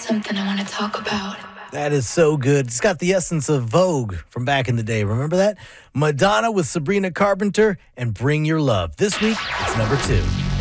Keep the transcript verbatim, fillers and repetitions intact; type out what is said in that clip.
something I want to talk about. That is so good. It's got the essence of Vogue from back in the day. Remember that? Madonna with Sabrina Carpenter and Bring Your Love. This week, it's number two.